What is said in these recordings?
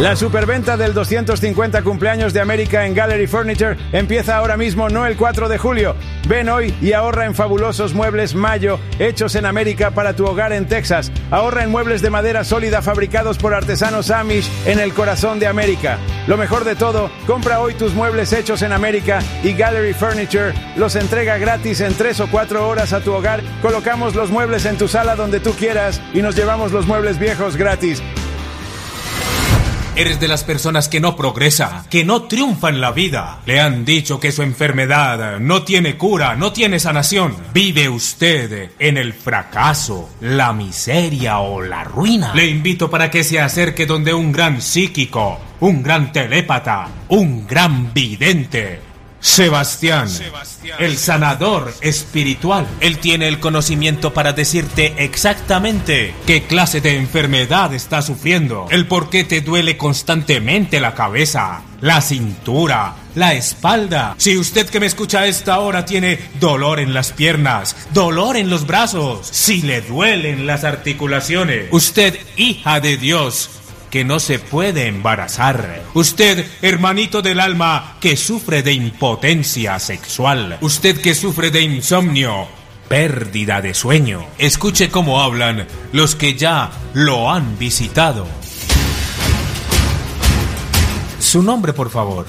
La superventa del 250 cumpleaños de América en Gallery Furniture empieza ahora mismo, no el 4 de julio. Ven hoy y ahorra en fabulosos muebles Mayo, hechos en América para tu hogar en Texas. Ahorra en muebles de madera sólida fabricados por artesanos Amish en el corazón de América. Lo mejor de todo, compra hoy tus muebles hechos en América y Gallery Furniture los entrega gratis en 3 o 4 horas a tu hogar. Colocamos los muebles en tu sala donde tú quieras y nos llevamos los muebles viejos gratis. Eres de las personas que no progresa, que no triunfa en la vida. Le han dicho que su enfermedad no tiene cura, no tiene sanación. Vive usted en el fracaso, la miseria o la ruina. Le invito para que se acerque donde un gran psíquico, un gran telépata, un gran vidente. Sebastián, el sanador espiritual. Él tiene el conocimiento para decirte exactamente qué clase de enfermedad estás sufriendo, el por qué te duele constantemente la cabeza, la cintura, la espalda. Si usted que me escucha a esta hora tiene dolor en las piernas, dolor en los brazos, si le duelen las articulaciones, usted, hija de Dios, que no se puede embarazar. Usted, hermanito del alma, que sufre de impotencia sexual. Usted que sufre de insomnio, pérdida de sueño. Escuche cómo hablan los que ya lo han visitado. Su nombre, por favor.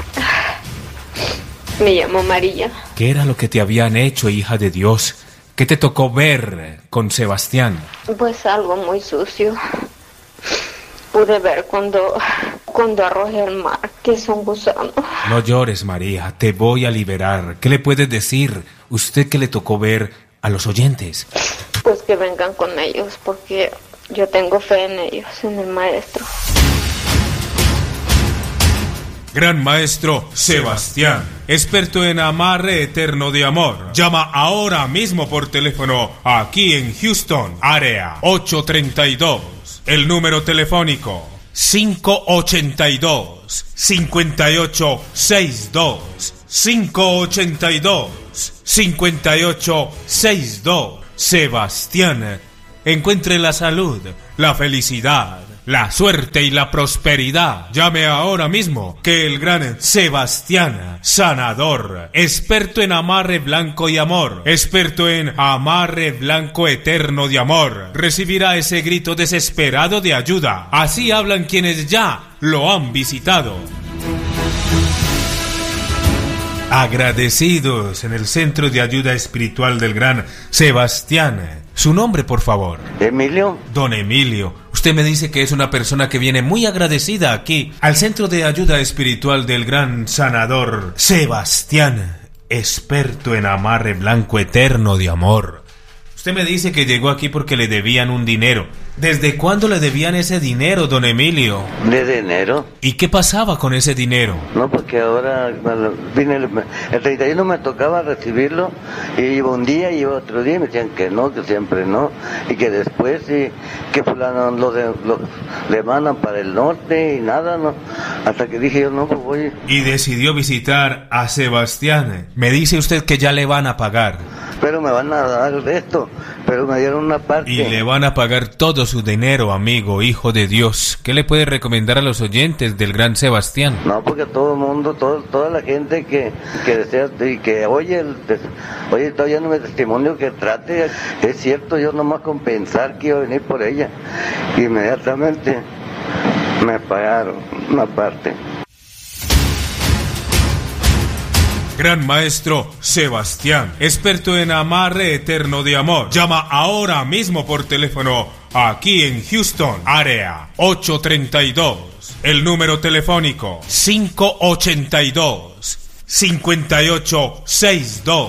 Me llamo María. ¿Qué era lo que te habían hecho, hija de Dios? ¿Qué te tocó ver con Sebastián? Pues algo muy sucio. Pude ver cuando arrojé al mar, que es un gusano. No llores, María, te voy a liberar. ¿Qué le puedes decir usted que le tocó ver a los oyentes? Pues que vengan con ellos, porque yo tengo fe en ellos, en el maestro. Gran maestro Sebastián, experto en amarre eterno de amor. Llama ahora mismo por teléfono aquí en Houston, área 832. El número telefónico 582-5862. 582-5862. Sebastián, encuentre la salud, la felicidad, la suerte y la prosperidad. Llame ahora mismo que el gran Sebastián, sanador, experto en amarre blanco y amor, experto en amarre blanco eterno de amor, recibirá ese grito desesperado de ayuda. Así hablan quienes ya lo han visitado. Agradecidos en el Centro de Ayuda Espiritual del gran Sebastián. Su nombre, por favor. Emilio. Don Emilio, usted me dice que es una persona que viene muy agradecida aquí al Centro de Ayuda Espiritual del gran sanador Sebastián, experto en amarre blanco eterno de amor. Usted me dice que llegó aquí porque le debían un dinero. ¿Desde cuándo le debían ese dinero, don Emilio? ¿Desde enero? ¿Y qué pasaba con ese dinero? No, porque ahora vine el 31 me tocaba recibirlo y iba un día y iba otro día y me decían que no, que siempre no, y que después sí, que fulano lo le mandan para el norte y nada, no, hasta que dije yo no, pues voy. Y decidió visitar a Sebastián. Me dice usted que ya le van a pagar. Pero me van a dar esto, pero me dieron una parte. Y le van a pagar todo su dinero, amigo, hijo de Dios. ¿Qué le puede recomendar a los oyentes del gran Sebastián? No, porque todo el mundo, toda la gente que desea y que oye todavía no me testimonio que trate, es cierto, yo nomás con pensar que iba a venir por ella, inmediatamente me pagaron una parte. Gran maestro Sebastián, experto en amarre eterno de amor. Llama ahora mismo por teléfono aquí en Houston, área 832. El número telefónico 582-5862.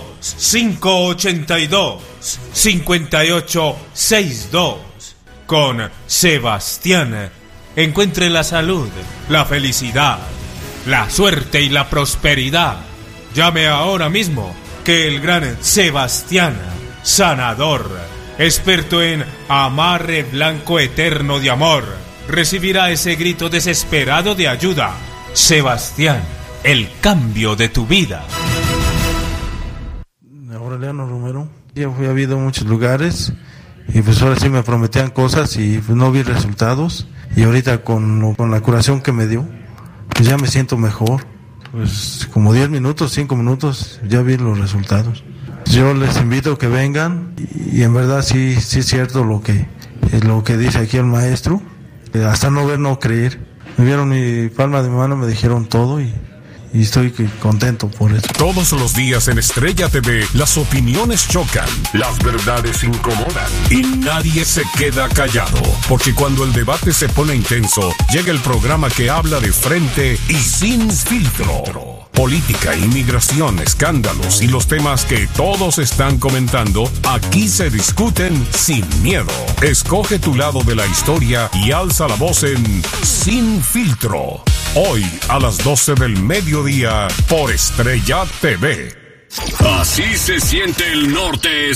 582-5862. Con Sebastián, encuentre la salud, la felicidad, la suerte y la prosperidad. Llame ahora mismo que el gran Sebastián, sanador, experto en amarre blanco eterno de amor, recibirá ese grito desesperado de ayuda. Sebastián, el cambio de tu vida. Aureliano Romero. Ya fui habido en muchos lugares y pues ahora sí me prometían cosas y pues no vi resultados, y ahorita con la curación que me dio, pues ya me siento mejor. Pues como 10 minutos, 5 minutos, ya vi los resultados. Yo les invito a que vengan, y en verdad sí es cierto lo que dice aquí el maestro, hasta no ver, no creer. Me vieron mi palma de mano, me dijeron todo, y estoy contento por eso. Todos los días en Estrella TV, las opiniones chocan, las verdades incomodan y nadie se queda callado. Porque cuando el debate se pone intenso, llega el programa que habla de frente y sin filtro. Política, inmigración, escándalos y los temas que todos están comentando, aquí se discuten sin miedo. Escoge tu lado de la historia y alza la voz en Sin Filtro. Hoy a las 12 del mediodía por Estrella TV. Así se siente el norte